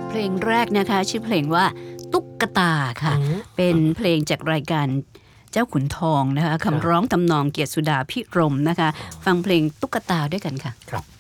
เพลงแรกนะคะชื่อเพลงว่าตุ๊กตาค่ะเป็นเพลงจากรายการเจ้าขุนทองนะคะคำร้องทำนองเกียรติสุดาพิรมนะคะฟังเพลงตุ๊กตาด้วยกันค่ะครับ